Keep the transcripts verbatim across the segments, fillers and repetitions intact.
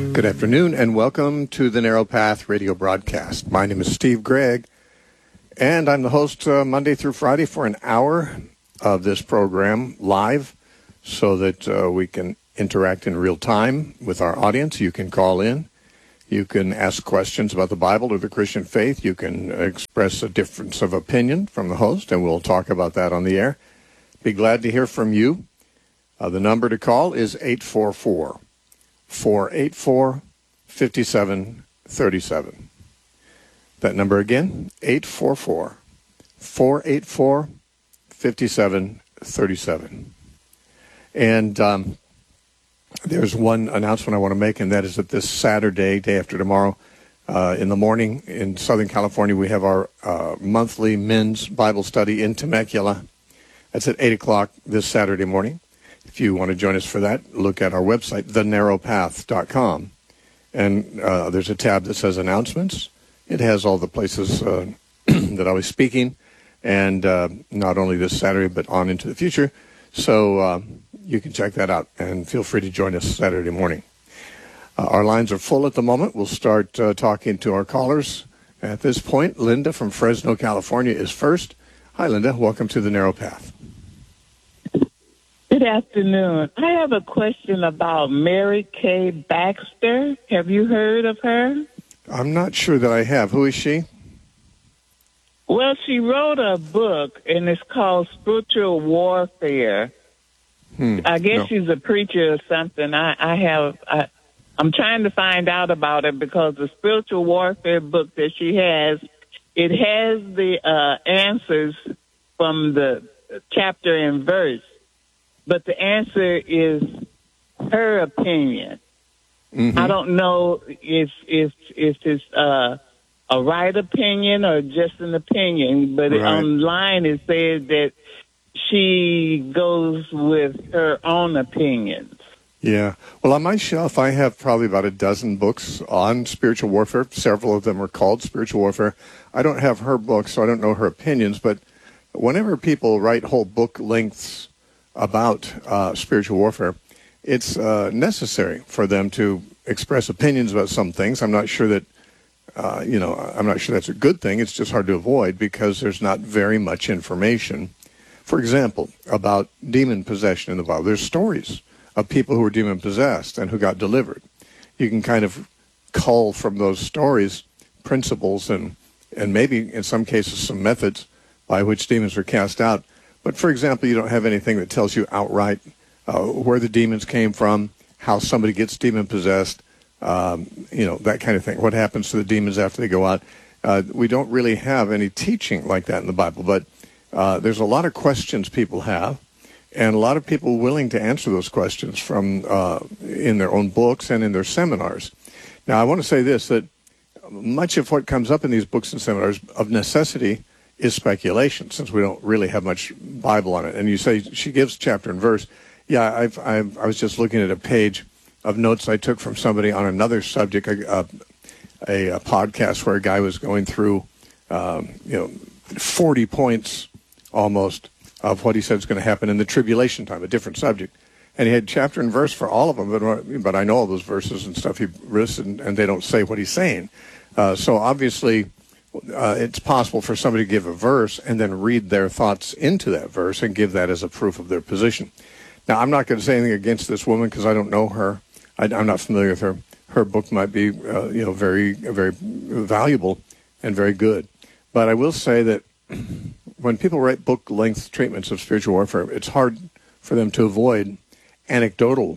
Good afternoon, and welcome to the Narrow Path radio broadcast. My name is Steve Gregg, and I'm the host uh, Monday through Friday for an hour of this program live so that uh, we can interact in real time with our audience. You can call in. You can ask questions about the Bible or the Christian faith. You can express a difference of opinion from the host, and we'll talk about that on the air. Be glad to hear from you. Uh, the number to call is eight four four, four eight four, five seven three seven. That number again, eight four four, four eight four, five seven three seven. And um, there's one announcement I want to make, and that is that this Saturday, day after tomorrow, uh, in the morning in Southern California, we have our uh, monthly men's Bible study in Temecula. That's at eight o'clock this Saturday morning. If you want to join us for that, look at our website, the narrow path dot com. And uh, there's a tab that says announcements. It has all the places uh, that I'll be speaking, and uh, not only this Saturday, but on into the future. So uh, you can check that out, and feel free to join us Saturday morning. Uh, our lines are full at the moment. We'll start uh, talking to our callers. At this point, Linda from Fresno, California is first. Hi, Linda. Welcome to the Narrow Path. Good afternoon. I have a question about Mary Kay Baxter. Have you heard of her? I'm not sure that I have. Who is she? Well, she wrote a book, and it's called Spiritual Warfare. Hmm. I guess no. she's a preacher or something. I, I have, I, I'm trying to find out about it because the Spiritual Warfare book that she has, it has the uh, answers from the chapter and verse. But the answer is her opinion. Mm-hmm. I don't know if if if it's uh, a right opinion or just an opinion. But right. Online it says that she goes with her own opinions. Yeah. Well, on my shelf, I have probably about a dozen books on spiritual warfare. Several of them are called Spiritual Warfare. I don't have her books, so I don't know her opinions. But whenever people write whole book lengths about uh, spiritual warfare, it's uh, necessary for them to express opinions about some things. I'm not sure that, uh, you know, I'm not sure that's a good thing. It's just hard to avoid because there's not very much information. For example, about demon possession in the Bible. There's stories of people who were demon possessed and who got delivered. You can kind of cull from those stories principles and, and maybe in some cases some methods by which demons were cast out. But, for example, you don't have anything that tells you outright uh, where the demons came from, how somebody gets demon-possessed, um, you know, that kind of thing. What happens to the demons after they go out? Uh, we don't really have any teaching like that in the Bible. But uh, there's a lot of questions people have, and a lot of people willing to answer those questions from uh, in their own books and in their seminars. Now, I want to say this, that much of what comes up in these books and seminars, of necessity, is speculation, since we don't really have much Bible on it. And you say she gives chapter and verse. Yeah, I've, I've, I was just looking at a page of notes I took from somebody on another subject, a, a, a podcast where a guy was going through, um, you know, forty points almost of what he said is going to happen in the tribulation time, a different subject. And he had chapter and verse for all of them, but, but I know all those verses and stuff he lists, and, and they don't say what he's saying. Uh, so obviously, Uh, it's possible for somebody to give a verse and then read their thoughts into that verse and give that as a proof of their position. Now, I'm not going to say anything against this woman because I don't know her. I, I'm not familiar with her. Her book might be, uh, you know, very, very valuable and very good. But I will say that when people write book-length treatments of spiritual warfare, it's hard for them to avoid anecdotal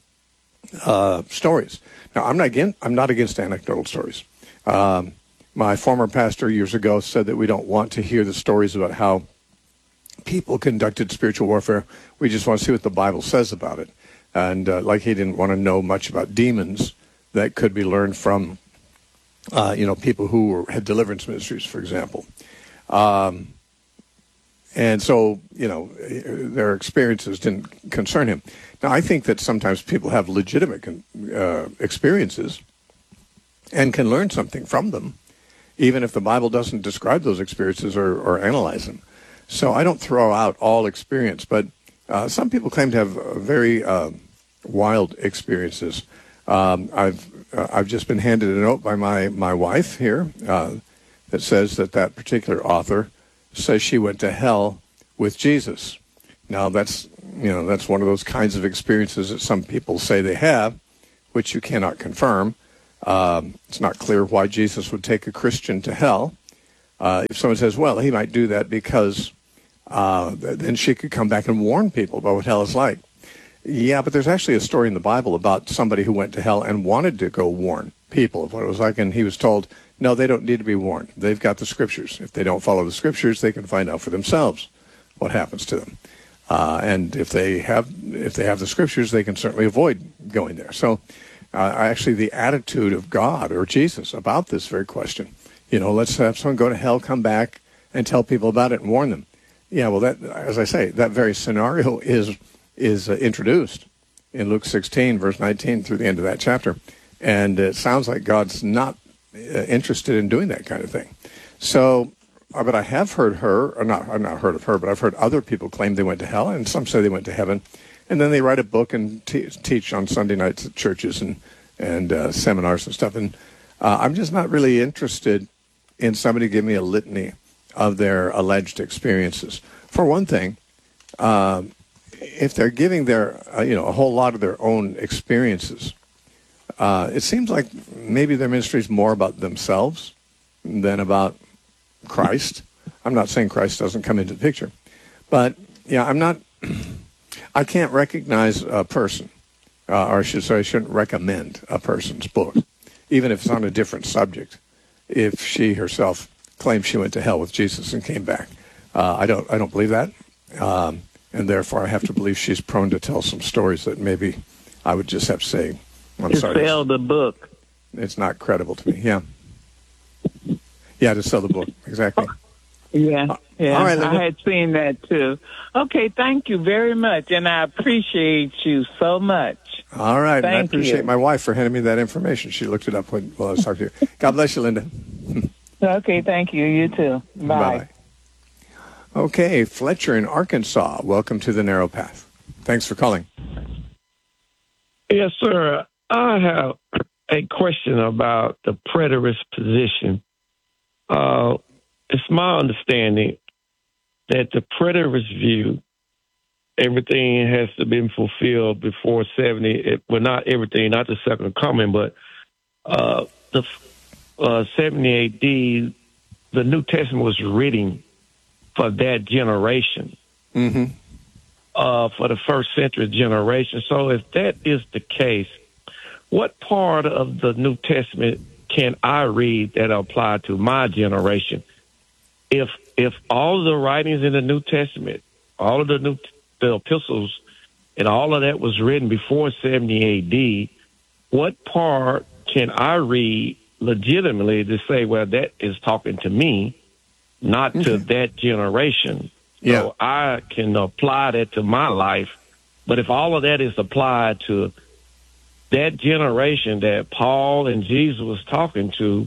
uh, stories. Now, I'm not against, I'm not against anecdotal stories. Um, My former pastor years ago said that we don't want to hear the stories about how people conducted spiritual warfare. We just want to see what the Bible says about it. And uh, like he didn't want to know much about demons that could be learned from, uh, you know, people who were, had deliverance ministries, for example. Um, and so, you know, their experiences didn't concern him. Now, I think that sometimes people have legitimate uh, experiences and can learn something from them, even if the Bible doesn't describe those experiences or, or analyze them. So I don't throw out all experience, but uh, some people claim to have very uh, wild experiences. Um, I've uh, I've just been handed a note by my, my wife here uh, that says that that particular author says she went to hell with Jesus. Now, that's, you know, that's one of those kinds of experiences that some people say they have, which you cannot confirm. Um, it's not clear why Jesus would take a Christian to hell. Uh, if someone says, well, he might do that because uh, then she could come back and warn people about what hell is like. Yeah, but there's actually a story in the Bible about somebody who went to hell and wanted to go warn people of what it was like, and he was told, no, they don't need to be warned. They've got the Scriptures. If they don't follow the Scriptures, they can find out for themselves what happens to them. Uh, and if they have if they have the Scriptures, they can certainly avoid going there. So uh, actually the attitude of God or Jesus about this very question, you know, let's have someone go to hell, come back, and tell people about it and warn them. Yeah, well, that, as I say, that very scenario is is uh, introduced in Luke sixteen, verse nineteen, through the end of that chapter. And it sounds like God's not uh, interested in doing that kind of thing. So, uh, but I have heard her, or not, I've not heard of her, but I've heard other people claim they went to hell, and some say they went to heaven. And then they write a book and te- teach on Sunday nights at churches and, and uh, seminars and stuff. And uh, I'm just not really interested in somebody giving me a litany of their alleged experiences. For one thing, uh, if they're giving their, uh, you know, a whole lot of their own experiences, uh, it seems like maybe their ministry is more about themselves than about Christ. I'm not saying Christ doesn't come into the picture, but yeah, I'm not, I can't recognize a person, uh, or I should say I shouldn't recommend a person's book, even if it's on a different subject, if she herself claims she went to hell with Jesus and came back. Uh, I don't, I don't believe that. Um, And therefore, I have to believe she's prone to tell some stories that maybe I would just have to say, I'm to sorry. sell the book. It's not credible to me. Yeah. Yeah, to sell the book. Exactly. Yeah, yeah. All right, I had seen that too. Okay, thank you very much, and I appreciate you so much. All right. And I Thank appreciate you. my wife for handing me that information. She looked it up when, while I was talking to you. God bless you, Linda. Okay, thank you. You too. Bye. Bye-bye. Okay, Fletcher in Arkansas. Welcome to the Narrow Path. Thanks for calling. Yes, sir. I have a question about the preterist position. Uh, it's my understanding that the preterist view, everything has to be fulfilled before seventy. It, well, not everything, not the second coming, but uh, the uh, seventy A D, the New Testament was written for that generation, Mm-hmm. uh, for the first century generation. So if that is the case, what part of the New Testament can I read that apply to my generation? If if all the writings in the New Testament, all of the new the epistles, and all of that was written before seventy A D, what part can I read legitimately to say, well, that is talking to me, not to Okay. that generation? Yeah. So I can apply that to my life. But if all of that is applied to that generation that Paul and Jesus was talking to,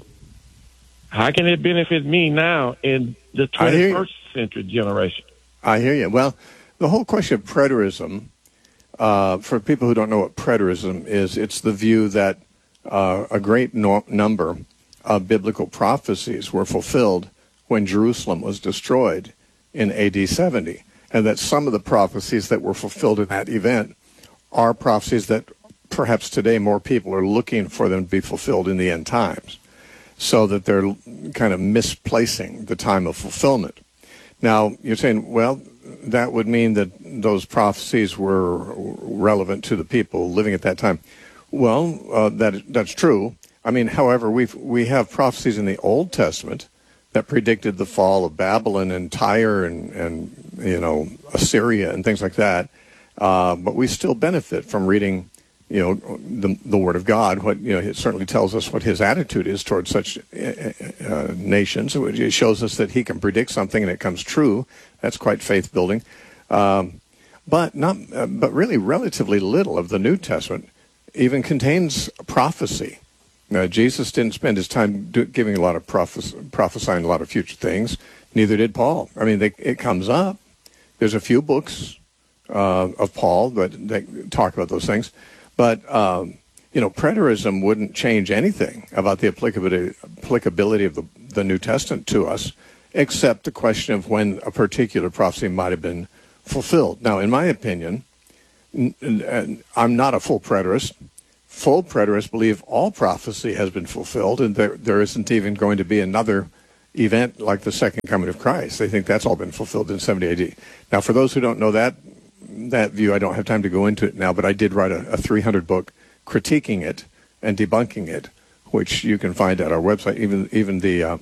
how can it benefit me now in the I hear you. twenty-first century generation? I hear you. Well, the whole question of preterism, uh, for people who don't know what preterism is, it's the view that uh, a great no- number of biblical prophecies were fulfilled when Jerusalem was destroyed in A D seventy, and that some of the prophecies that were fulfilled in that event are prophecies that perhaps today more people are looking for them to be fulfilled in the end times, so that they're kind of misplacing the time of fulfillment. Now, you're saying, well, that would mean that those prophecies were relevant to the people living at that time. Well, uh, that that's true. I mean, however, we we have prophecies in the Old Testament that predicted the fall of Babylon and Tyre and, and you know, Assyria and things like that. Uh, but we still benefit from reading, you know, the, the Word of God. What, you know, it certainly tells us what his attitude is towards such uh, uh, nations. It shows us that he can predict something and it comes true. That's quite faith-building. Um, but not, uh, but really relatively little of the New Testament even contains prophecy. Now, Jesus didn't spend his time do, giving a lot of prophes- prophesying a lot of future things. Neither did Paul. I mean, they, it comes up. There's a few books uh, of Paul that, that talk about those things. But um, you know, preterism wouldn't change anything about the applicability, applicability of the, the New Testament to us, except the question of when a particular prophecy might have been fulfilled. Now, in my opinion, n- n- I'm not a full preterist. Full preterists believe all prophecy has been fulfilled, and there, there isn't even going to be another event like the second coming of Christ. They think that's all been fulfilled in seventy A D. Now, for those who don't know that that view, I don't have time to go into it now, but I did write a, a three hundred book critiquing it and debunking it, which you can find at our website. Even even the uh,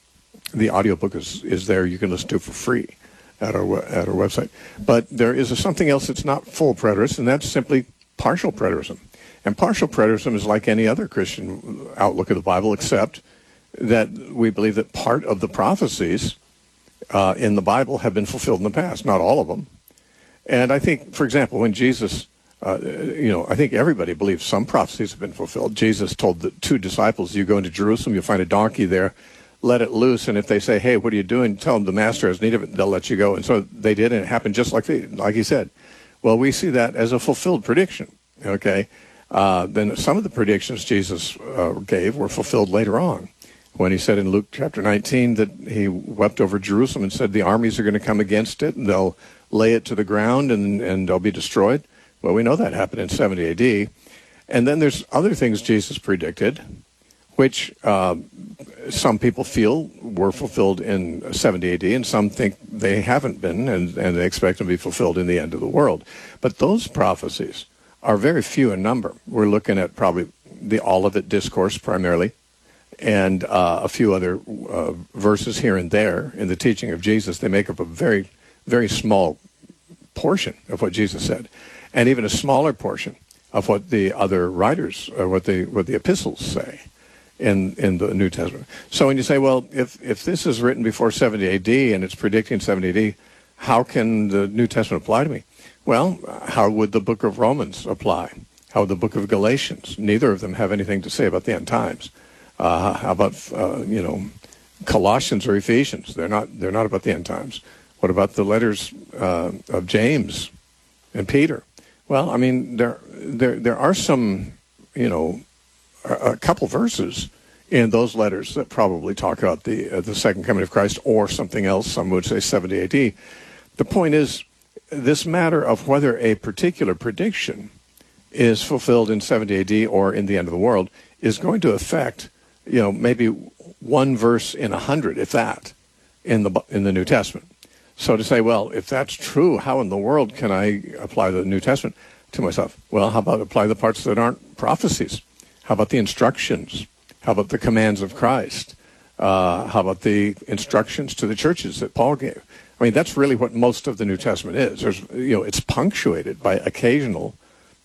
the audiobook is, is there. You can listen to it for free at our at our website. But there is a, something else that's not full preterist, and that's simply partial preterism. And partial preterism is like any other Christian outlook of the Bible, except that we believe that part of the prophecies uh, in the Bible have been fulfilled in the past, not all of them. And I think, for example, when Jesus, uh, you know, I think everybody believes some prophecies have been fulfilled. Jesus told the two disciples, you go into Jerusalem, you'll find a donkey there, let it loose, and if they say, hey, what are you doing? Tell them the master has need of it, they'll let you go. And so they did, and it happened just like they, like he said. Well, we see that as a fulfilled prediction, okay? Uh, then some of the predictions Jesus uh, gave were fulfilled later on, when he said in Luke chapter nineteen that he wept over Jerusalem and said the armies are going to come against it, and they'll lay it to the ground, and, and they'll be destroyed. Well, we know that happened in seventy A D. And then there's other things Jesus predicted, which uh, some people feel were fulfilled in seventy A D, and some think they haven't been, and, and they expect them to be fulfilled in the end of the world. But those prophecies are very few in number. We're looking at probably the Olivet Discourse primarily, and uh, a few other uh, verses here and there in the teaching of Jesus. They make up a very, very small portion of what Jesus said, and even a smaller portion of what the other writers, or what the what the epistles say in in the New Testament. So when you say, well, if if this is written before seventy A D and it's predicting seventy A D, how can the New Testament apply to me? Well, how would the book of Romans apply? How would the book of Galatians? Neither of them have anything to say about the end times. Uh, how about uh, you know, Colossians or Ephesians? They're not they're not about the end times. What about the letters uh, of James and Peter? Well, I mean, there there there are some, you know, a, a couple verses in those letters that probably talk about the uh, the second coming of Christ or something else. Some would say seventy A D. The point is, this matter of whether a particular prediction is fulfilled in seventy A D or in the end of the world is going to affect, you know, maybe one verse in a hundred, if that, in the in the New Testament. So to say, well, if that's true, how in the world can I apply the New Testament to myself? Well, how about apply the parts that aren't prophecies? How about the instructions? How about the commands of Christ? Uh, how about the instructions to the churches that Paul gave? I mean, that's really what most of the New Testament is. There's, you know, it's punctuated by occasional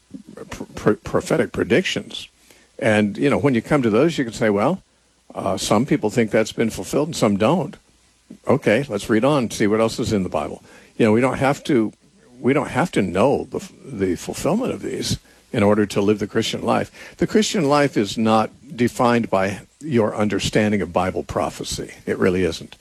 pr- pr- prophetic predictions. And, you know, when you come to those, you can say, well, uh, some people think that's been fulfilled and some don't. Okay, let's read on, see what else is in the Bible. You know, we don't have to, we don't have to know the, the fulfillment of these in order to live the Christian life. The Christian life is not defined by your understanding of Bible prophecy. It really isn't.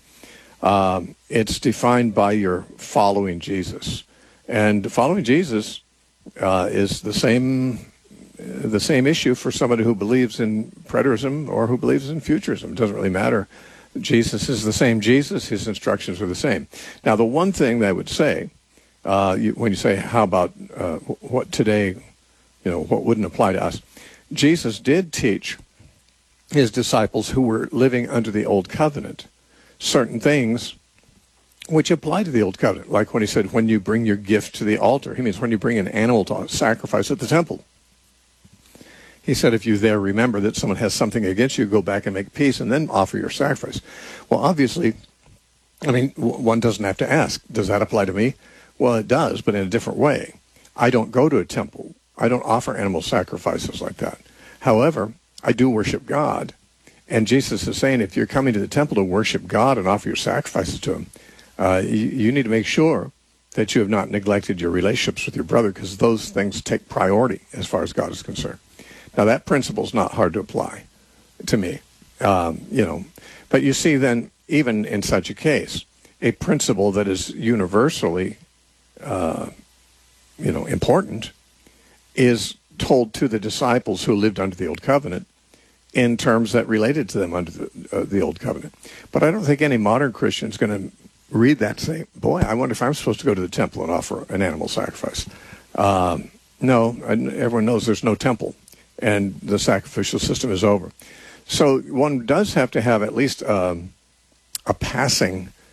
Um, it's defined by your following Jesus. And following Jesus uh, is the same the same issue for somebody who believes in preterism or who believes in futurism. It doesn't really matter. Jesus is the same Jesus. His instructions are the same. Now, the one thing that I would say, uh, you, when you say, how about uh, what today, you know, what wouldn't apply to us? Jesus did teach his disciples who were living under the old covenant certain things which apply to the old covenant. Like when he said, when you bring your gift to the altar, he means when you bring an animal to sacrifice at the temple. He said, if you there remember that someone has something against you, go back and make peace and then offer your sacrifice. Well, obviously, I mean, one doesn't have to ask, does that apply to me? Well, it does, but in a different way. I don't go to a temple. I don't offer animal sacrifices like that. However, I do worship God. And Jesus is saying, if you're coming to the temple to worship God and offer your sacrifices to him, uh, you, you need to make sure that you have not neglected your relationships with your brother, because those things take priority as far as God is concerned. Now, that principle is not hard to apply to me, um, you know. But you see, then, even in such a case, a principle that is universally, uh, you know, important is told to the disciples who lived under the Old Covenant in terms that related to them under the, uh, the Old Covenant. But I don't think any modern Christian is going to read that and say, boy, I wonder if I'm supposed to go to the temple and offer an animal sacrifice. Um, no, everyone knows there's no temple, and the sacrificial system is over. So one does have to have at least um, a passing